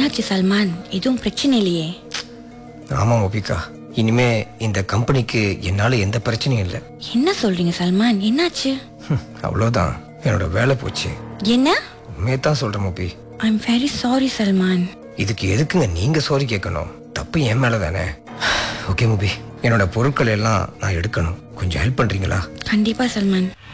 என்னாச்சு சல்மான்? எதுவும் பிரச்சனை இல்லையே? ஆமா முபிகா, இனிமே இந்த கம்பெனிக்கு என்னால எந்த பிரச்சனையும் இல்லை. என்ன சொல்றீங்க சல்மான்? என்னாச்சு? அவ்வளவுதான், என்னோட வேலை போச்சு. என்ன? உண்மையை தான் சொல்றேன் முபி. I'm very sorry Salman. இதுக்கு எதுக்குங்க நீங்க சாரி கேட்கணும்? தப்பு என் மேல தானே. ஓகே முபி, என்னோட பொருட்கள் எல்லாம் நான் எடுக்கணும், கொஞ்சம் ஹெல்ப் பண்றீங்களா? கண்டிப்பா சல்மான்.